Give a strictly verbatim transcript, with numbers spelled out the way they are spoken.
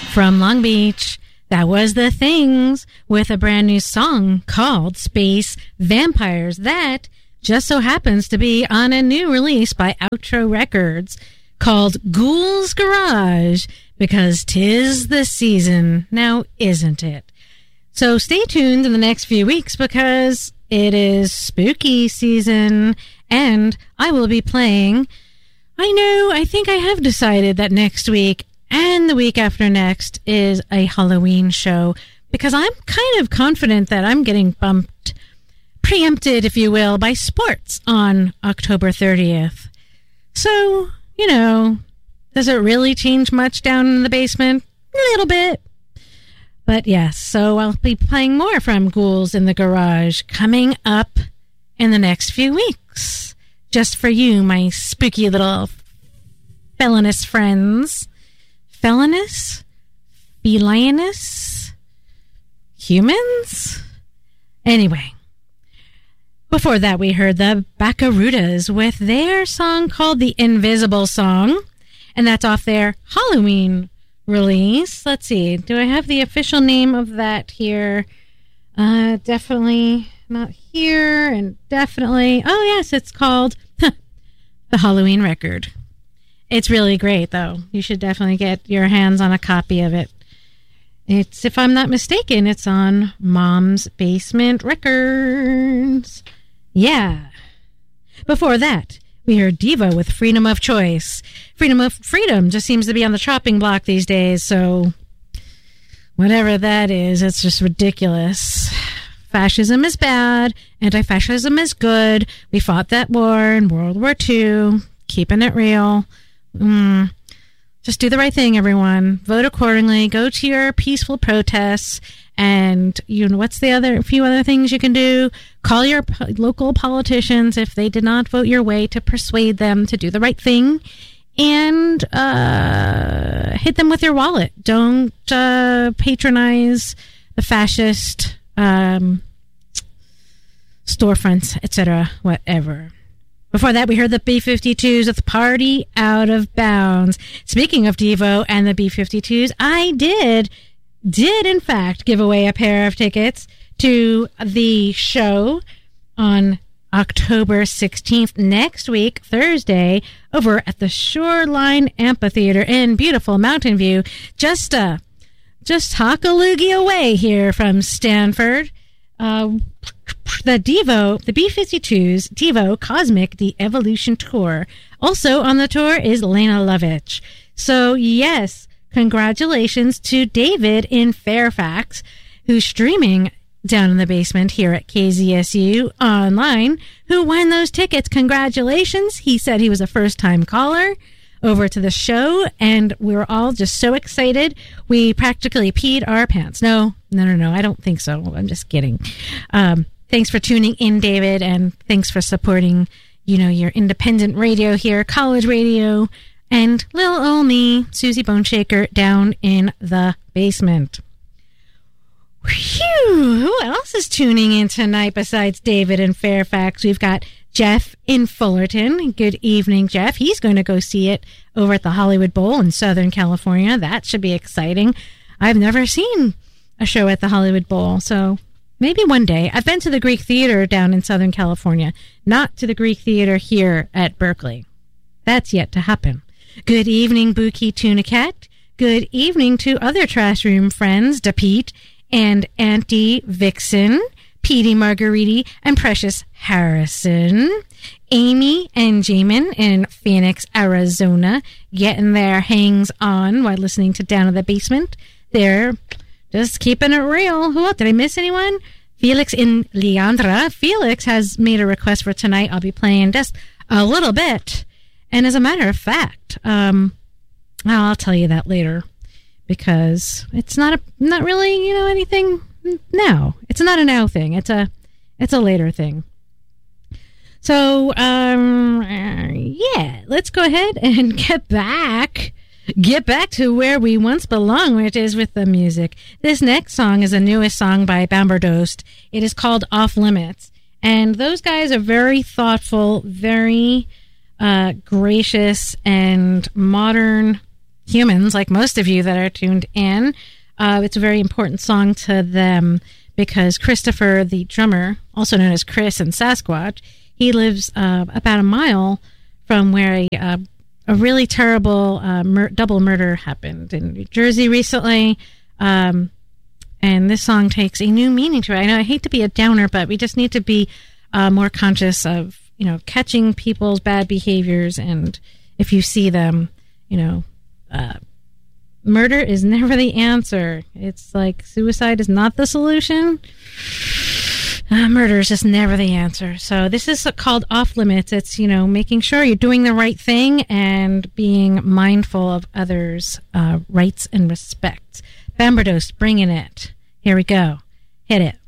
From Long Beach, that was The Things with a brand new song called Space Vampires. That just so happens to be on a new release by Outro Records called Ghoul's Garage, because 'tis the season, now isn't it? So stay tuned in the next few weeks because it is spooky season and I will be playing. I know, I think I have decided that next week and the week after next is a Halloween show because I'm kind of confident that I'm getting bumped, preempted, if you will, by sports on October thirtieth. So, you know, does it really change much down in the basement? A little bit. But yes, so I'll be playing more from Ghouls in the Garage coming up in the next few weeks. Just for you, my spooky little felonious friends. Felonious? Felinous? Humans? Anyway. Before that, we heard the Baccarudas with their song called The Invisible Song. And that's off their Halloween release. Let's see. Do I have the official name of that here? Uh, definitely not here. And definitely... Oh, yes, it's called The Halloween Record. It's really great, though. You should definitely get your hands on a copy of it. It's, if I'm not mistaken, it's on Mom's Basement Records. Yeah. Before that, we heard Devo with Freedom of Choice. Freedom of Freedom just seems to be on the chopping block these days, so whatever that is, it's just ridiculous. Fascism is bad. Anti-fascism is good. We fought that war in World War Two. Keeping it real. Mm. Just do the right thing, everyone. Vote accordingly. Go to your peaceful protests. And, you know, what's the other, a few other things you can do? Call your po- local politicians if they did not vote your way to persuade them to do the right thing. And uh, hit them with your wallet. Don't uh, patronize the fascist um, storefronts, et cetera, whatever. Before that, we heard the B fifty-twos with Party Out of Bounds. Speaking of Devo and the B fifty-twos, I did, did in fact give away a pair of tickets to the show on October sixteenth, next week, Thursday, over at the Shoreline Amphitheater in beautiful Mountain View. Just, uh, just talk a loogie away here from Stanford. Uh, the Devo, the B fifty-twos, Devo Cosmic De-Evolution Tour. Also on the tour is Lena Lovitch. So, yes, congratulations to David in Fairfax, who's streaming down in the basement here at K Z S U online, who won those tickets. Congratulations. He said he was a first-time caller over to the show, and we were all just so excited. We practically peed our pants. No, no, no, no, I don't think so. I'm just kidding. Um, thanks for tuning in, David, and thanks for supporting, you know, your independent radio here, college radio, and little old me, Susie Boneshaker, down in the basement. Whew, who else is tuning in tonight besides David in Fairfax? We've got Jeff in Fullerton. Good evening, Jeff. He's going to go see it over at the Hollywood Bowl in Southern California. That should be exciting. I've never seen a show at the Hollywood Bowl, so maybe one day. I've been to the Greek Theater down in Southern California, not to the Greek Theater here at Berkeley. That's yet to happen. Good evening, Buki Tunicat. Good evening to other Trash Room friends, DePete and Auntie Vixen, Petey Margariti, and Precious Harrison. Amy and Jamin in Phoenix, Arizona, getting their hangs on while listening to Down in the Basement. They're just keeping it real. Who else? Did I miss anyone? Felix in Leandra. Felix has made a request for tonight. I'll be playing just a little bit. And as a matter of fact, um, well, I'll tell you that later, because it's not a, not really, you know, anything now. It's not a now thing. It's a, it's a later thing. So, um, yeah, let's go ahead and get back, get back to where we once belonged, which is with the music. This next song is the newest song by Bamberdost. It is called Off Limits. And those guys are very thoughtful, very uh, gracious and modern humans, like most of you that are tuned in. Uh, it's a very important song to them because Christopher, the drummer, also known as Chris and Sasquatch, he lives uh, about a mile from where a, uh, a really terrible uh, mur- double murder happened in New Jersey recently. Um, and this song takes a new meaning to it. I know I hate to be a downer, but we just need to be uh, more conscious of, you know, catching people's bad behaviors. And if you see them, you know, uh, murder is never the answer. It's like suicide is not the solution. Uh, murder is just never the answer. So this is called Off Limits. It's, you know, making sure you're doing the right thing and being mindful of others' uh, rights and respect. Bamberdos, bringing it. Here we go. Hit it.